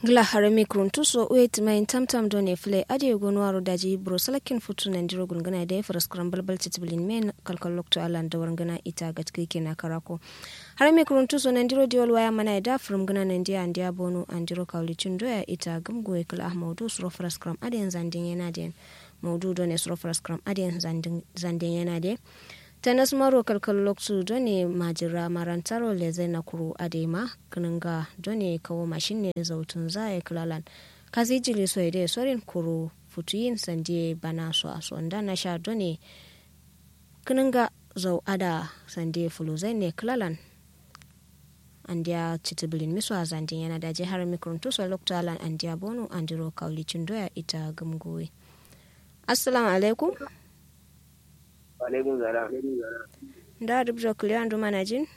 gla harami kruntu so wait main tamtam done fle ade gonwaro daji brosalakin futu nandiro gungana de fras scramble bal titblin men kalkal lokto alan da warngana ita gatkike na karako harami kruntu so nandiro diol waya mana da from gana nandiya andiya bonu andiro kawlicin doya ita gamgo e kala ahmadu suro fras scram ade zandin yana de maudu done suro fras scram ade zandin yana de tanas maro kalkal loktu done majira marantaro leze na kuru adema kununga done kawo mashin ne zautun zaya klalan kazi jili so ide sorin kuru futuyin sande bana so asonda na sha done kununga zau ada sande fuluzai ne klalan andiya chitibilin miso azandin yana daje har mikruntu so loktalan andiya bonu andiro kawlicin doya ita gamgowe. Assalamu alaikum. Alaikum salam. Da rubjo kuliyan duma na jin?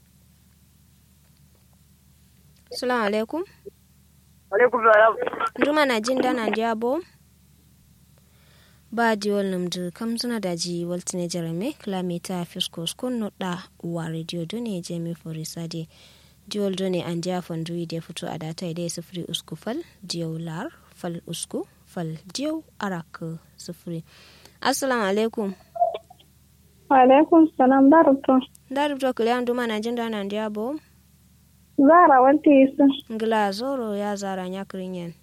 Assalamu alaikum. Alaikum salam. Duma na jin dana ndiya bo? Ba diwol namdu kam zuna daji waltine jarame kilamita fisko skun da uwa radio dune jemi forisade. Diwol dune an diya fondui de fito a data ide sufuri usku fal diyo lar fal usku fal diyo arak sufuri. Assalamu alaikum. Alaikum salam da rubto kuliyan duma na jin dana ndiya bo? Zara wanti isa. Ngila zoro ya zara nyakirinyen.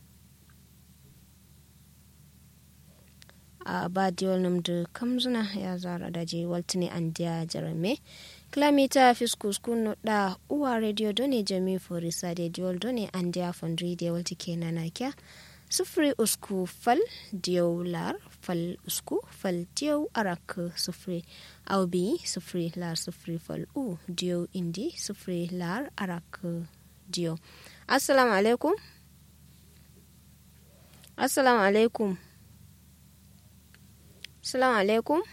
A badiyol namdu kamzuna ya zara daji waltini andiya jarame kilamita fiskus kunu da uwa radio done jami forisa de diol done andiya fondri de walti kenana kya sufri usku fal diyo lar fal usku fal diyo arak sufri aubi sufri lar sufri fal u diyo indi sufri lar arak diyo. Assalamu alaikum. Assalamu alaikum. Assalamu alaikum.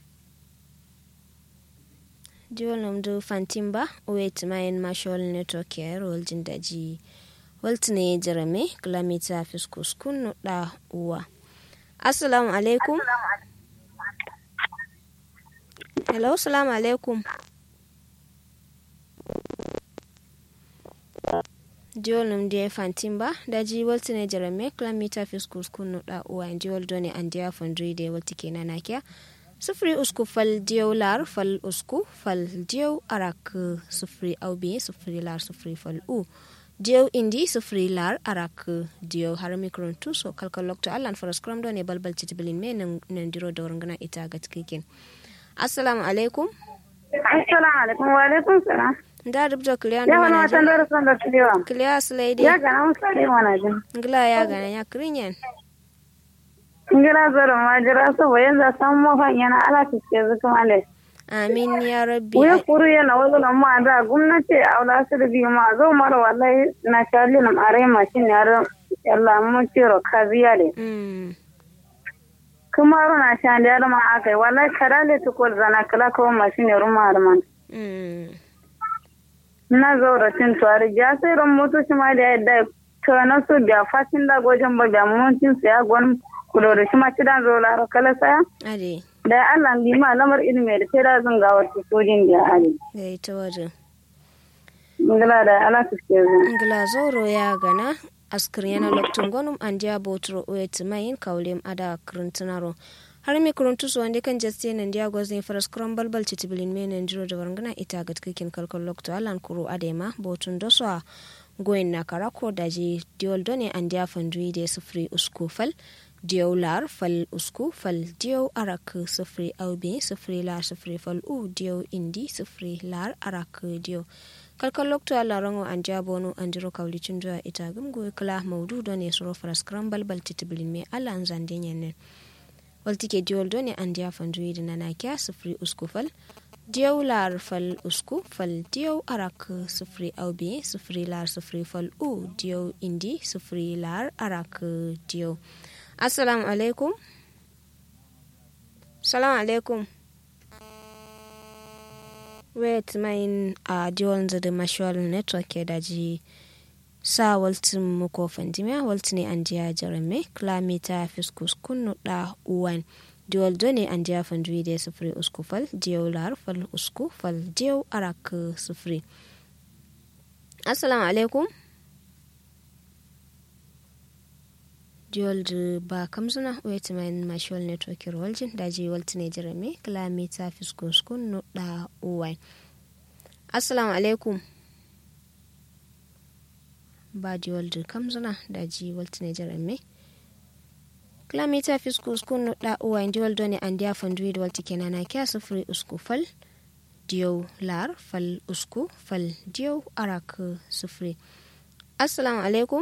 Diol namdu fantimba wait main mashol network ya rol jindaji waltine jarame kilamita fiskus kunu da uwa. Assalamu alaikum. Hello, assalamu alaikum. Diol namdu fantimba daji waltine jarame kilamita fiskus kunu da uwa diol doni andiya fondri de waltike nanakya sufri usku fal diyo lar fal usku fal diyo arak sufri aubi sufri lar sufri fal u diyo indi sufri lar arak diyo harami kuruntu so kalkal lokta allan faras kram do ne balbal titibilin me nan diro da warngana ita gatkikin. Assalamu alaikum. Assalamu alaikum wa alaikum salam. Da rubjo kliyan Ya wana watan da rasan da kliwa. Kliya slide. Ya gana musali wana jin. Ngila ya gana ya krinyen. Ngira zaro majira so bayan za san mafan yana ala fiske zuka male. Amin ya rabbi. Wuya kuru yana wazo na ma da gwamnati a wala su da biyu ma zo mara wallahi na shali na are mashin yaro yalla mun ciro kaziya ne. Kuma na shan da ma akai wallahi karale tukul zana kala ko mashin yaro ma arman. Na zo da tin tuwari ja sai ran motoci ma da yadda to na so biya fatin da gojin ba biya mun tin saya gwan kudo da shi ma kidan zo la kala saya. Ade. Da Allah bi ma lamar ilimi da sai da zan ga wata sojin da ali. Ta wajen. Ngala da ala suke zo. Ngala zoro ya gana askar yana loktun gonum an dia botro wet main kawlem ada kruntunaro. Har mi kruntu so wande kan jaste nan dia gozne faras kron balbal titibilin men ndiro da warngana ita gatkikin kalkal lokto alan kuro adema botun doswa goyin na karako daji diol done an dia fandui de sufri usku fal diyo lar fal usku fal diyo arak sufri aubi sufri lar sufri fal u diyo indi sufri lar arak diyo kalkal lokto ala rango an jabonu andiro kawlicin doya ita gumgo kala maudu done suro faras krambal bal titibilin me ala an zande nyen waltike diol done an dia fandui de nanakya sufri usku fal diyo lar fal usku fal diyo arak sufri aubi sufri lar sufri fal u diyo indi sufri lar arak diyo. Assalamu alaikum. Assalamu alaikum. Wait main a diwon zada mashwal network ya daji sa waltin muko fandimiya waltini an diya jarame kilamita fiskus kunu da uwan diwol done an diya fandui da sufuri usku fal diyo lar fal usku fal diyo arak sufuri. Assalamu alaikum. diol de ba kamzuna wait main mashol network roljin daji waltine jeremy kilamita fisko skun no da uwai. Assalamu alaikum. Ba diol de kamzuna daji waltine jeremy kilamita fisko skun no da uwai diol doni andia fonduid walti kenana kya sufuri usku fal diyo lar fal usku fal diyo arak sufuri. Assalamu alaikum.